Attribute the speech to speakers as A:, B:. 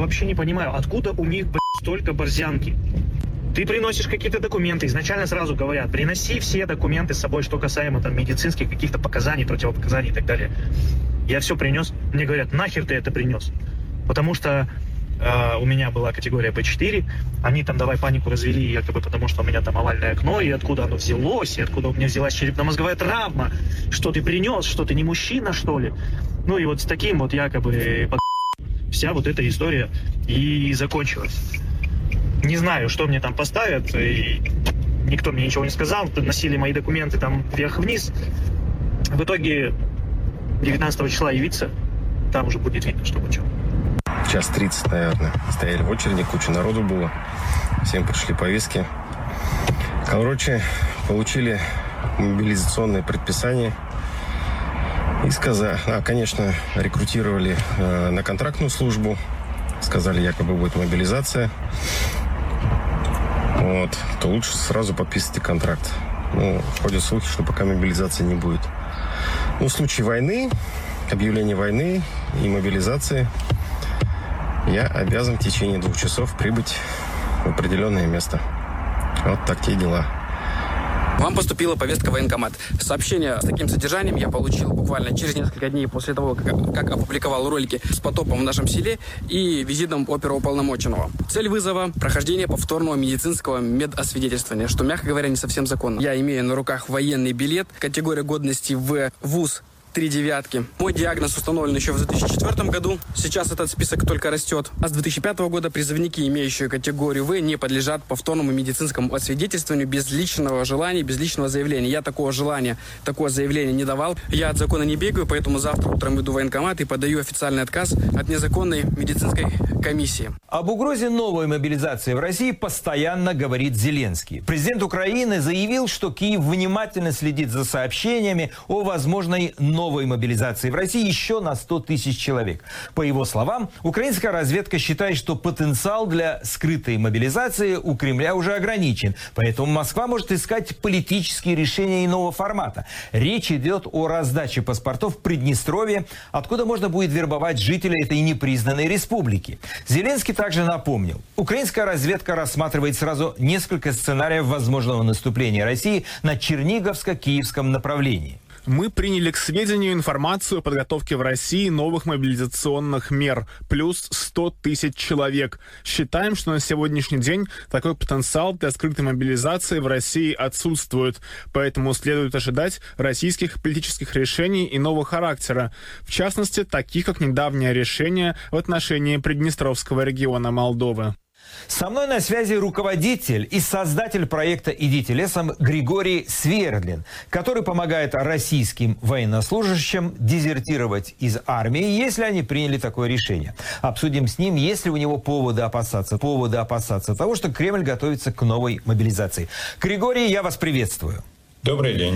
A: вообще не понимаю, откуда у них, столько борзянки. Ты приносишь какие-то документы, изначально сразу говорят, приноси все документы с собой, что касаемо там медицинских каких-то показаний, противопоказаний и так далее. Я все принес, мне говорят, нахер ты это принес? Потому что у меня была категория Б4, они там давай панику развели, якобы потому что у меня там овальное окно, и откуда оно взялось, и откуда у меня взялась черепно-мозговая травма, что ты принес, что ты не мужчина, что ли? Ну и вот с таким вот якобы вся вот эта история и закончилась. Не знаю, что мне там поставят, и никто мне ничего не сказал, носили мои документы там вверх-вниз. В итоге 19 числа явиться, там уже будет видно, что почему.
B: Час 30, наверное. Стояли в очереди, куча народу было. Всем пришли повестки. Короче, получили мобилизационное предписание. И сказали, конечно, рекрутировали на контрактную службу. Сказали, якобы будет мобилизация. Вот, то лучше сразу подписывайте контракт. Ну, ходят слухи, что пока мобилизации не будет. Ну, в случае войны, объявления войны и мобилизации, я обязан в течение 2 часов прибыть в определенное место. Вот такие дела.
C: Вам поступила повестка в военкомат. Сообщение с таким содержанием я получил буквально через несколько дней после того, как опубликовал ролики с потопом в нашем селе и визитом оперуполномоченного. Цель вызова – прохождение повторного медицинского медосвидетельствования, что, мягко говоря, не совсем законно. Я имею на руках военный билет, категория годности в ВУЗ 3 девятки. Мой диагноз установлен еще в 2004 году. Сейчас этот список только растет. А с 2005 года призывники, имеющие категорию В, не подлежат повторному медицинскому освидетельствованию без личного желания, без личного заявления. Я такого желания, такое заявление не давал. Я от закона не бегаю, поэтому завтра утром иду в военкомат и подаю официальный отказ от незаконной медицинской комиссии.
D: Об угрозе новой мобилизации в России постоянно говорит Зеленский. Президент Украины заявил, что Киев внимательно следит за сообщениями о возможной новой мобилизации в России еще на 100 тысяч человек. По его словам, украинская разведка считает, что потенциал для скрытой мобилизации у Кремля уже ограничен. Поэтому Москва может искать политические решения иного формата. Речь идет о раздаче паспортов в Приднестровье, откуда можно будет вербовать жителей этой непризнанной республики. Зеленский также напомнил, украинская разведка рассматривает сразу несколько сценариев возможного наступления России на Черниговско-Киевском направлении.
E: Мы приняли к сведению информацию о подготовке в России новых мобилизационных мер, плюс 100 тысяч человек. Считаем, что на сегодняшний день такой потенциал для скрытой мобилизации в России отсутствует, поэтому следует ожидать российских политических решений иного характера, в частности, таких как недавнее решение в отношении Приднестровского региона Молдовы.
D: Со мной на связи руководитель и создатель проекта «Идите лесом» Григорий Свердлин, который помогает российским военнослужащим дезертировать из армии, если они приняли такое решение. Обсудим с ним, есть ли у него поводы опасаться того, что Кремль готовится к новой мобилизации. Григорий, я вас приветствую.
F: Добрый день.